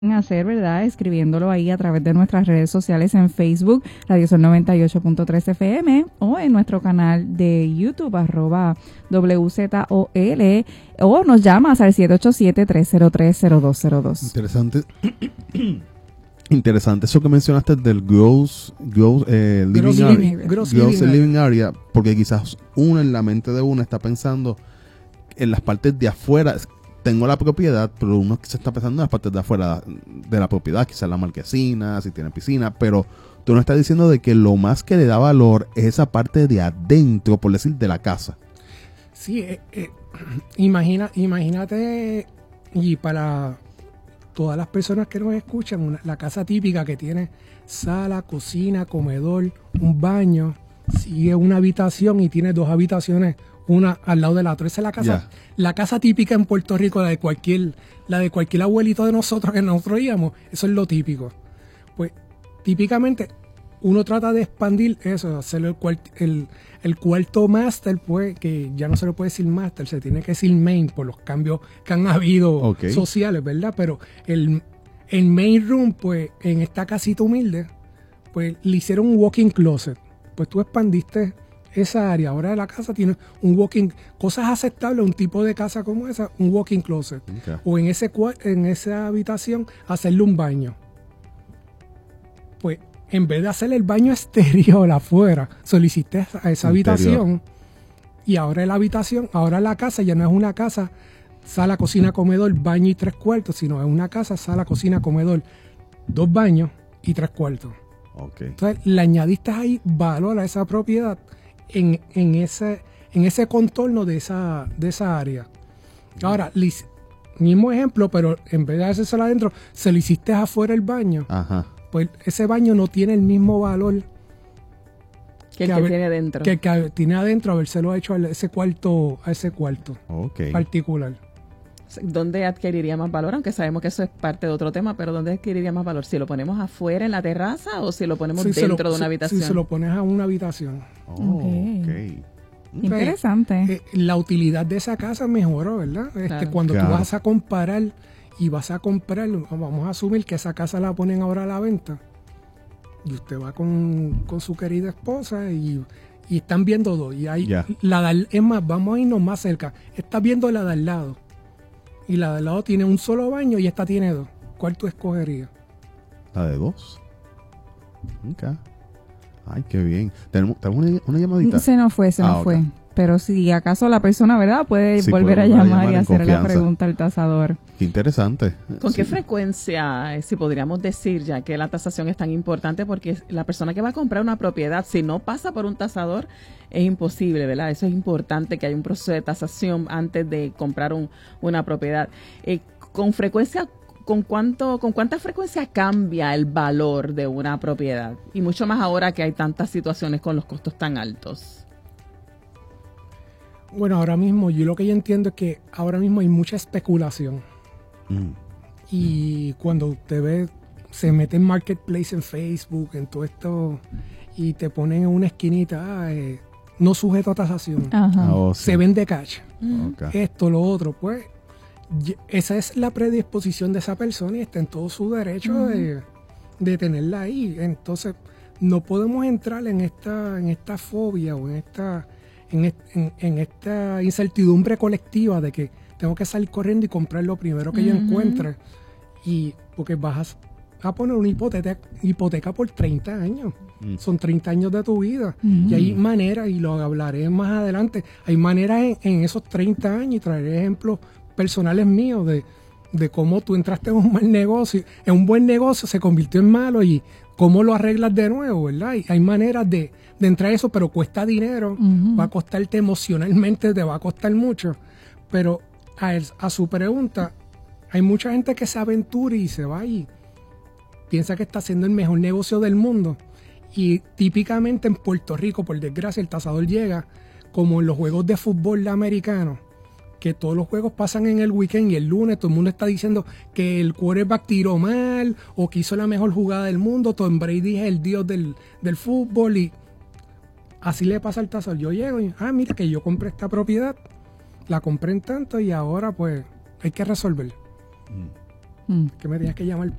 hacer, ¿verdad? Escribiéndolo ahí a través de nuestras redes sociales en Facebook, Radio Sol 98.3 FM, o en nuestro canal de YouTube, @WZOL, o nos llamas al 787-303-0202. Interesante. Interesante eso que mencionaste del gross living area, porque quizás uno en la mente de uno está pensando en las partes de afuera. Tengo la propiedad, pero uno se está pensando en las partes de afuera de la propiedad, quizás la marquesina, si tiene piscina, pero tú nos estás diciendo de que lo más que le da valor es esa parte de adentro, por decir, de la casa. Sí, imagínate, y para todas las personas que nos escuchan, la casa típica que tiene sala, cocina, comedor, un baño, sigue una habitación y tiene dos habitaciones, una al lado de la otra. Esa es la casa típica en Puerto Rico, la de cualquier abuelito de nosotros que nosotros íbamos. Eso es lo típico. Pues típicamente uno trata de expandir eso, hacer el cuarto máster, pues, que ya no se le puede decir máster, se tiene que decir main por los cambios que han habido sociales, ¿verdad? Pero el main room, pues, en esta casita humilde, pues le hicieron un walk-in closet. Pues tú expandiste esa área. Ahora la casa tiene un walk-in, cosas aceptables, un tipo de casa como esa, un walk-in closet. Okay. O en esa habitación hacerle un baño. Pues en vez de hacer el baño exterior afuera, solicité a esa habitación. Y ahora la casa ya no es una casa, sala, cocina, comedor, baño y 3 cuartos, sino es una casa, sala, cocina, comedor, 2 baños y 3 cuartos. Okay. Entonces le añadiste ahí valor a esa propiedad en ese contorno de esa área. Ahora, mismo ejemplo, pero en vez de hacérselo adentro, se lo hiciste afuera el baño. Ajá. Pues ese baño no tiene el mismo valor que tiene adentro. Que tiene adentro habérselo hecho a ese cuarto particular. ¿Dónde adquiriría más valor? Aunque sabemos que eso es parte de otro tema, pero ¿dónde adquiriría más valor? ¿Si lo ponemos afuera en la terraza o si lo ponemos dentro de una habitación? Si se lo pones a una habitación. Okay. Interesante. La utilidad de esa casa mejoró, ¿verdad? Claro. Cuando tú vas a comparar y vas a comprar, vamos a asumir que esa casa la ponen ahora a la venta y usted va con su querida esposa y están viendo dos. Y ahí es más, vamos a irnos más cerca. Estás viendo la de al lado. Y la de al lado tiene un solo baño y esta tiene 2. ¿Cuál tú escogerías? La de 2. Okay. Ay, qué bien. ¿Tenemos una llamadita? Se nos fue. Pero si acaso la persona, ¿verdad? Puede volver a llamar y hacer la pregunta al tasador. Qué interesante. ¿Con qué frecuencia, si podríamos decir, ya que la tasación es tan importante? Porque la persona que va a comprar una propiedad, si no pasa por un tasador, es imposible, ¿verdad? Eso es importante, que haya un proceso de tasación antes de comprar una propiedad. Con frecuencia, ¿con cuánta frecuencia cambia el valor de una propiedad? Y mucho más ahora que hay tantas situaciones con los costos tan altos. Bueno, ahora mismo, yo entiendo es que ahora mismo hay mucha especulación. Y cuando usted se mete en Marketplace, en Facebook, en todo esto, y te ponen en una esquinita, no sujeto a tasación. Se vende cash. Esto, lo otro, pues, esa es la predisposición de esa persona y está en todo su derecho de tenerla ahí. Entonces, no podemos entrar en esta fobia o en esta incertidumbre colectiva de que tengo que salir corriendo y comprar lo primero que yo encuentre, y porque vas a poner una hipoteca por 30 años. Son 30 años de tu vida. Y hay maneras, y lo hablaré más adelante, hay maneras en esos 30 años, y traeré ejemplos personales míos de cómo tú entraste en un mal negocio, en un buen negocio se convirtió en malo, y cómo lo arreglas de nuevo, ¿verdad? Y hay maneras de entrar a eso, pero cuesta dinero, va a costarte emocionalmente, te va a costar mucho. Pero a su pregunta, hay mucha gente que se aventura y se va y piensa que está haciendo el mejor negocio del mundo. Y típicamente en Puerto Rico, por desgracia, el tasador llega como en los juegos de fútbol americano, que todos los juegos pasan en el weekend y el lunes todo el mundo está diciendo que el quarterback tiró mal o que hizo la mejor jugada del mundo. Tom Brady es el dios del fútbol, y así le pasa al tasador. Yo llego y, mira que yo compré esta propiedad, la compré en tanto y ahora pues hay que resolver. que me tenías que llamar